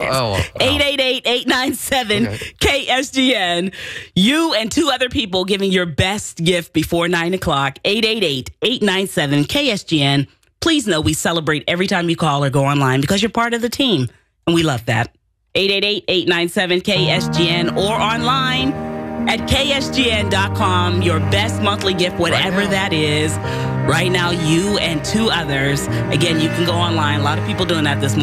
888-897-KSGN. You and 2 other people giving your best gift before 9 o'clock. 888-897-KSGN. Please know we celebrate every time you call or go online because you're part of the team, and we love that. 888-897-KSGN or online at ksgn.com. Your best monthly gift, whatever that is. Right now, you and 2 others. Again, you can go online. A lot of people doing that this morning.